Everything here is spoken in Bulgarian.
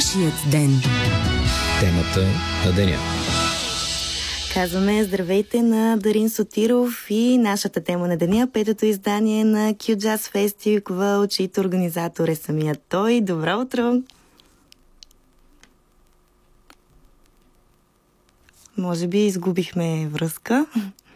Вашият ден. Темата на деня. Казваме здравейте на Дарин Сотиров и нашата тема на деня, петото издание на Q-Jazz Festival, чийто организатор е самият той. Добро утро! Може би изгубихме връзка.